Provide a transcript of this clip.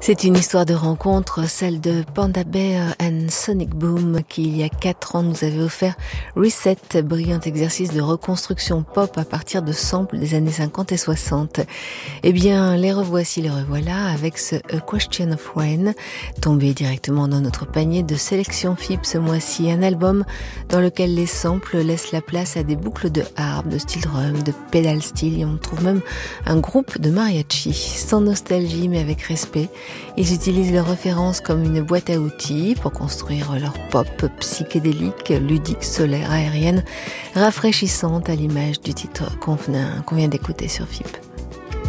C'est une histoire de rencontre, celle de Panda Bear and Sonic Boom qui, il y a 4 ans, nous avait offert Reset, brillant exercice de reconstruction pop à partir de samples des années 50 et 60. Eh bien, les revoilà avec ce A Question of When, tombé directement dans notre panier de sélection FIP ce mois-ci, un album dans lequel les samples laissent la place à des boucles de harpe, de steel drum, de pedal steel, et on trouve même un groupe de mariachi, sans nostalgie mais avec respect. Ils utilisent leurs références comme une boîte à outils pour construire leur pop psychédélique, ludique, solaire, aérienne, rafraîchissante à l'image du titre qu'on vient d'écouter sur FIP.